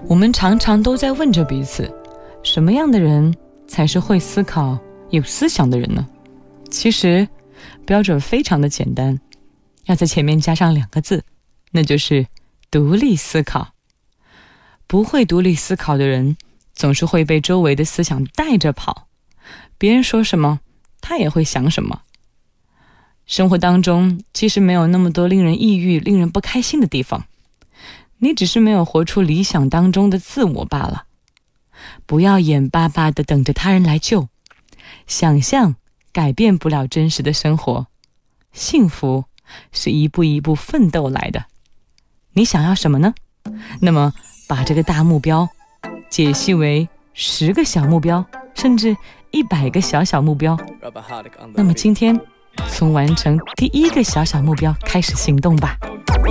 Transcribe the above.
我们常常都在问着彼此，什么样的人才是会思考、有思想的人呢？其实，标准非常的简单，要在前面加上2个字，那就是独立思考。不会独立思考的人，总是会被周围的思想带着跑，别人说什么，他也会想什么。生活当中其实没有那么多令人抑郁、令人不开心的地方，你只是没有活出理想当中的自我罢了。不要眼巴巴地等着他人来救，想象改变不了真实的生活，幸福是一步一步奋斗来的。你想要什么呢？那么把这个大目标解析为10个小目标，甚至100个小目标。那么今天从完成第1个小目标开始行动吧。